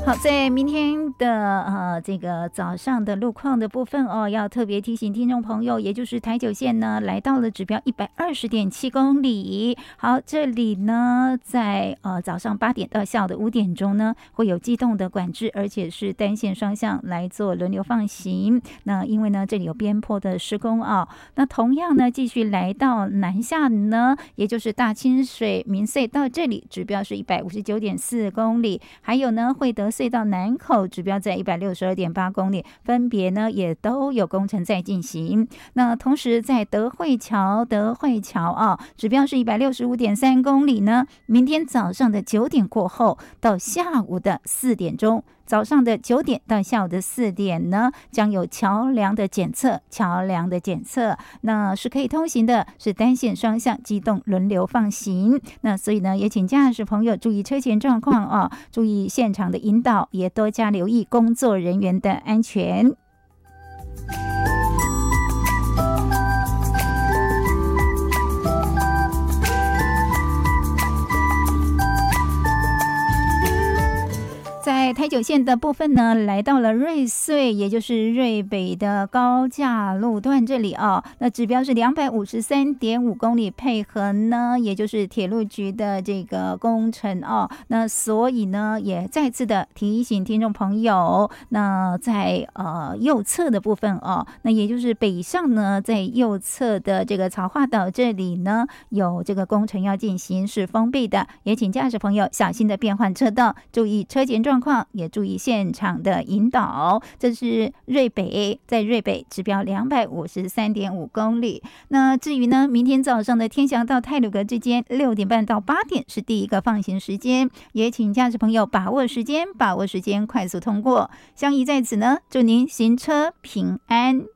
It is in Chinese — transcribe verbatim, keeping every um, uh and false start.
好，在明天的呃这个早上的路况的部分哦，要特别提醒听众朋友，也就是台九线呢来到了指标一百二十点七公里。好，这里呢在呃早上八点到下午的五点钟呢会有机动的管制，而且是单线双向来做轮流放行。那因为呢这里有边坡的施工啊，那同样呢继续来到南下呢，也就是大清水民隧到这里指标是一百五十九点四公里，还有呢惠德隧道南口指标在一百六十二点八公里，分别呢也都有工程在进行。那同时在德惠桥德惠桥啊，指标是一百六十五点三公里呢，明天早上的九点过后到下午的四点钟，早上的九点到下午的四点呢，将有桥梁的检测，桥梁的检测，那是可以通行的，是单线双向机动轮流放行。那所以呢，也请驾驶朋友注意车前状况啊，注意现场的引导，也多加留意工作人员的安全。在台九线的部分呢，来到了瑞穗，也就是瑞北的高架路段这里啊，那指标是两百五十三点五公里，配合呢，也就是铁路局的这个工程啊，那所以呢，也再次的提醒听众朋友，那在呃右侧的部分啊，那也就是北上呢，在右侧的这个草化岛这里呢，有这个工程要进行，是封闭的，也请驾驶朋友小心的变换车道，注意车前状况，也注意现场的引导。这是瑞北，在瑞北指标两百五十三点五公里。那至于呢，明天早上的天祥到太鲁阁之间，六点半到八点是第一个放行时间，也请驾驶朋友把握时间，把握时间，快速通过。相宜在此呢，祝您行车平安。